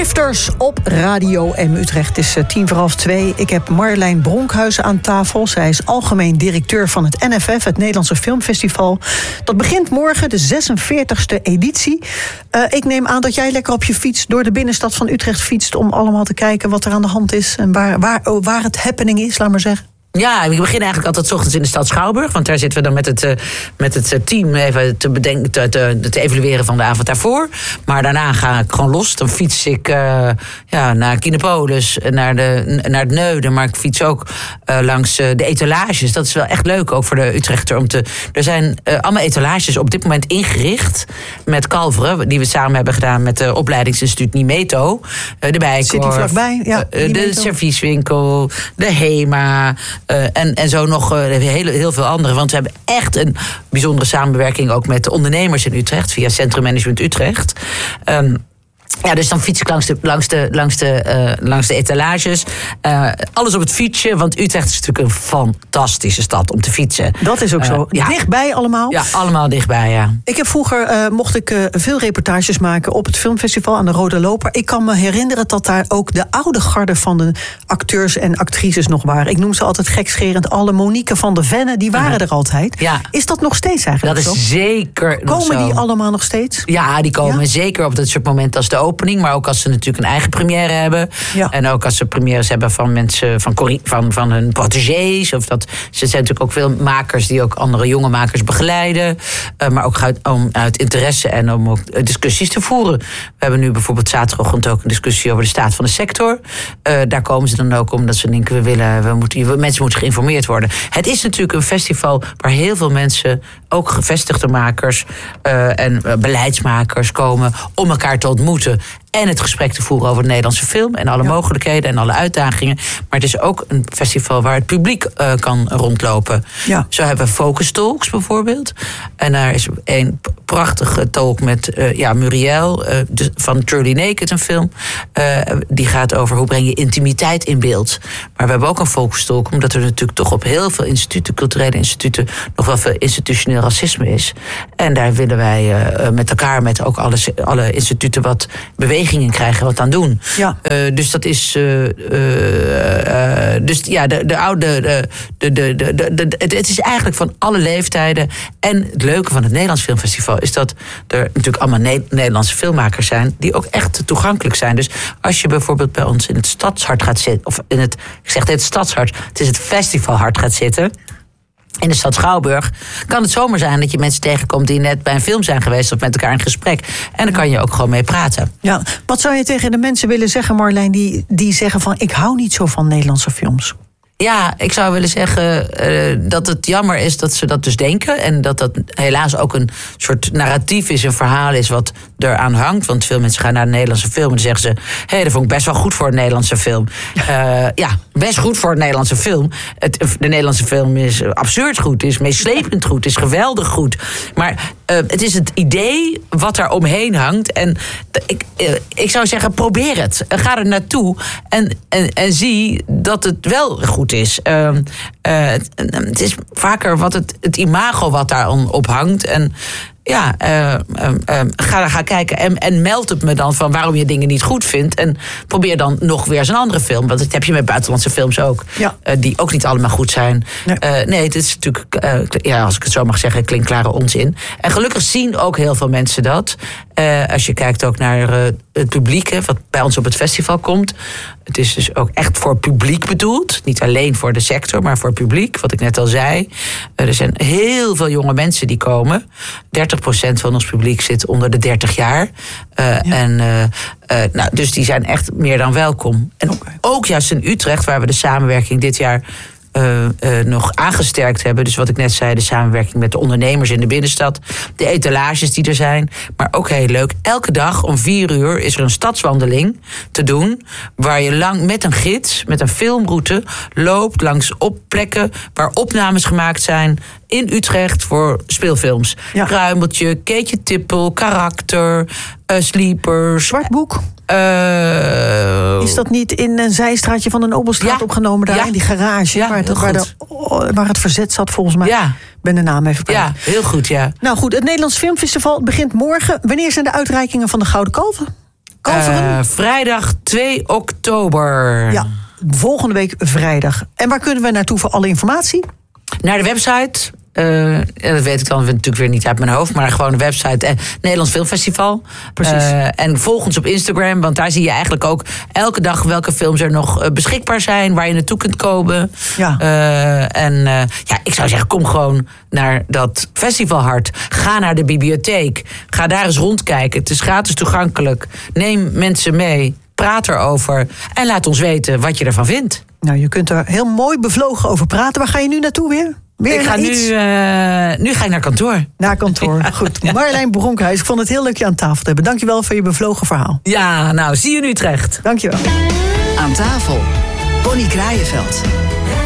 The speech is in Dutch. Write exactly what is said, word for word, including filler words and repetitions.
Drifters op Radio M Utrecht. Het is tien voor half twee. Ik heb Marlijn Bronkhuizen aan tafel. Zij is algemeen directeur van het N F F, het Nederlandse Filmfestival. Dat begint morgen, de zesenveertigste editie. Uh, ik neem aan dat jij lekker op je fiets door de binnenstad van Utrecht fietst om allemaal te kijken wat er aan de hand is en waar, waar, waar het happening is, laat maar zeggen. Ja, we beginnen eigenlijk altijd 's ochtends in de stad Schouwburg. Want daar zitten we dan met het, uh, met het team even te, bedenken, te, te, te evalueren van de avond daarvoor. Maar daarna ga ik gewoon los. Dan fiets ik uh, ja, naar Kinepolis, naar, de, naar het Neuden. Maar ik fiets ook uh, langs uh, de etalages. Dat is wel echt leuk, ook voor de Utrechter. Om te, er zijn uh, allemaal etalages op dit moment ingericht met Kalveren, die we samen hebben gedaan met het opleidingsinstituut Nimeto. Uh, de Bijenkorf, zit die vlakbij? Ja, uh, de servieswinkel, de HEMA. Uh, en, en zo nog uh, heel, heel veel andere. Want we hebben echt een bijzondere samenwerking ook met de ondernemers in Utrecht via Centrum Management Utrecht. Um, Ja, dus dan fiets ik langs de, langs de, langs de, uh, langs de etalages. Uh, alles op het fietsje, want Utrecht is natuurlijk een fantastische stad om te fietsen. Dat is ook zo. Uh, ja. Dichtbij allemaal? Ja, allemaal dichtbij, ja. Ik heb vroeger, uh, mocht ik uh, veel reportages maken op het filmfestival aan de Rode Loper. Ik kan me herinneren dat daar ook de oude garde van de acteurs en actrices nog waren. Ik noem ze altijd gekscherend alle Monique van der Venne, die waren uh-huh. er altijd. Ja. Is dat nog steeds eigenlijk Dat zo? is zeker nog Komen zo. die allemaal nog steeds? Ja, die komen ja? zeker op dat soort momenten als de opening, maar ook als ze natuurlijk een eigen première hebben. Ja. En ook als ze premières hebben van mensen, van, van, van hun protégés. Of dat, ze zijn natuurlijk ook veel makers die ook andere jonge makers begeleiden. Uh, maar ook uit, om, uit interesse en om ook discussies te voeren. We hebben nu bijvoorbeeld zaterdagochtend ook een discussie over de staat van de sector. Uh, daar komen ze dan ook omdat ze denken, we willen, we moeten, mensen moeten geïnformeerd worden. Het is natuurlijk een festival waar heel veel mensen, ook gevestigde makers uh, en uh, beleidsmakers komen om elkaar te ontmoeten. En het gesprek te voeren over de Nederlandse film en alle ja. mogelijkheden en alle uitdagingen. Maar het is ook een festival waar het publiek uh, kan rondlopen. Ja. Zo hebben we Focus Talks bijvoorbeeld. En daar is een prachtige talk met uh, ja, Muriel uh, de, van Truly Naked, een film. Uh, die gaat over hoe breng je intimiteit in beeld. Maar we hebben ook een Focus Talk, omdat er natuurlijk toch op heel veel instituten, culturele instituten, nog wel veel institutioneel racisme is. En daar willen wij uh, met elkaar, met ook alle, alle instituten wat bewegingen krijgen, wat aan doen. Ja. Uh, dus dat is. Uh, uh, uh, dus ja, de, de oude. De, de, de, de, de, de, het, het is eigenlijk van alle leeftijden. En het leuke van het Nederlands Filmfestival is dat er natuurlijk allemaal ne- Nederlandse filmmakers zijn die ook echt toegankelijk zijn. Dus als je bijvoorbeeld bij ons in het Stadshart gaat zitten, of in het, ik zeg het Stadshart, het is het Festivalhart gaat zitten. In de stad Schouwburg kan het zomaar zijn dat je mensen tegenkomt die net bij een film zijn geweest of met elkaar in gesprek. En dan kan je ook gewoon mee praten. Ja, wat zou je tegen de mensen willen zeggen, Marlijn, die, die zeggen van ik hou niet zo van Nederlandse films? Ja, ik zou willen zeggen uh, dat het jammer is dat ze dat dus denken. En dat dat helaas ook een soort narratief is, een verhaal is wat eraan hangt. Want veel mensen gaan naar een Nederlandse film en dan zeggen ze, hé, hey, dat vond ik best wel goed voor een Nederlandse film. Uh, ja, best goed voor een Nederlandse film. Het, de Nederlandse film is absurd goed, is meeslepend goed, is geweldig goed. Maar uh, het is het idee wat daar omheen hangt. En ik, uh, ik zou zeggen, probeer het. Ga er naartoe en, en, en zie dat het wel goed is. Uh, uh, het, het is vaker wat het, het imago wat daar op hangt. En ja, uh, uh, uh, ga, ga kijken en, en meld het me dan van waarom je dingen niet goed vindt. En probeer dan nog weer eens een andere film. Want dat heb je met buitenlandse films ook. Ja. Uh, die ook niet allemaal goed zijn. Nee, uh, nee het is natuurlijk, uh, ja, als ik het zo mag zeggen, klinkklare onzin. En gelukkig zien ook heel veel mensen dat. Uh, als je kijkt ook naar uh, het publiek, hè, wat bij ons op het festival komt. Het is dus ook echt voor publiek bedoeld. Niet alleen voor de sector, maar voor publiek. Wat ik net al zei. Uh, er zijn heel veel jonge mensen die komen. dertig procent van ons publiek zit onder de dertig jaar. Uh, ja. en, uh, uh, nou, dus die zijn echt meer dan welkom. En okay. ook juist in Utrecht, waar we de samenwerking dit jaar Uh, uh, nog aangesterkt hebben. Dus wat ik net zei, de samenwerking met de ondernemers in de binnenstad. De etalages die er zijn. Maar ook heel leuk, elke dag om vier uur is er een stadswandeling te doen. Waar je lang met een gids, met een filmroute loopt langs op plekken waar opnames gemaakt zijn in Utrecht voor speelfilms. Ja. Kruimeltje, Keetje Tippel, Karakter, uh, Sleepers. Zwartboek. Uh, is dat niet in een zijstraatje van de Nobelstraat ja, opgenomen daar ja, in die garage? Ja, waar, het, waar, de, waar het verzet zat volgens mij. Ja. Ik ben de naam even kwijt. Ja, heel goed, ja. Nou goed, het Nederlands Filmfestival begint morgen. Wanneer zijn de uitreikingen van de Gouden Kalven? Kalveren? Uh, vrijdag twee oktober. Ja, volgende week vrijdag. En waar kunnen we naartoe voor alle informatie? Naar de website. Uh, dat weet ik dan natuurlijk weer niet uit mijn hoofd. Maar gewoon de website uh, Nederlands Filmfestival. Precies. Uh, en volg ons op Instagram. Want daar zie je eigenlijk ook elke dag welke films er nog uh, beschikbaar zijn. Waar je naartoe kunt komen. Ja. Uh, en uh, ja, ik zou zeggen, kom gewoon naar dat festivalhart. Ga naar de bibliotheek. Ga daar eens rondkijken. Het is gratis toegankelijk. Neem mensen mee. Praat erover. En laat ons weten wat je ervan vindt. Nou, je kunt er heel mooi bevlogen over praten. Waar ga je nu naartoe weer? Weer ik ga nu, uh, nu ga ik naar kantoor. Naar kantoor, ja. Goed. Marjolein Bronkhuis, ik vond het heel leuk je aan tafel te hebben. Dankjewel voor je bevlogen verhaal. Ja, nou, zie je in Utrecht. Dankjewel. Aan tafel, Bonnie Kraaienveld.